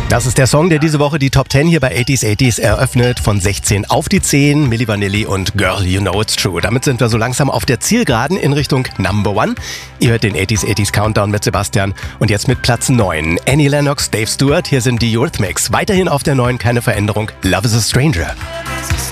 Das ist der Song, der diese Woche die Top 10 hier bei 80s eröffnet. Von 16 auf die 10, Milli Vanilli und Girl, You Know It's True. Damit sind wir so langsam auf der Zielgeraden in Richtung Number One. Ihr hört den 80s Countdown mit Sebastian. Und jetzt mit Platz 9. Annie Lennox, Dave Stewart, hier sind die Eurythmics. Weiterhin auf der 9, keine Veränderung. Love is a Stranger.